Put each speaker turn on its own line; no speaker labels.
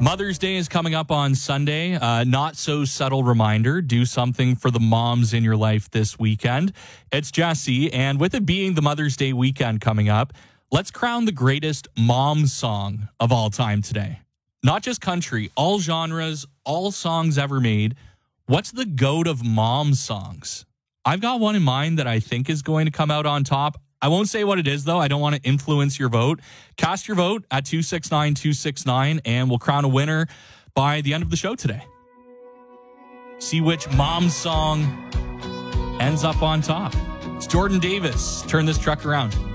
Mother's Day is coming up on Sunday. Not so subtle reminder. Do something for the moms in your life this weekend. It's Jesse, and with it being the Mother's Day weekend coming up, let's crown the greatest mom song of all time today. Not just country, all genres, all songs ever made. What's the GOAT of mom songs? I've got one in mind that I think is going to come out on top. I won't say what it is, though. I don't want to influence your vote. Cast your vote at 269-269, and we'll crown a winner by the end of the show today. See which mom song ends up on top. It's Jordan Davis. Turn this truck around.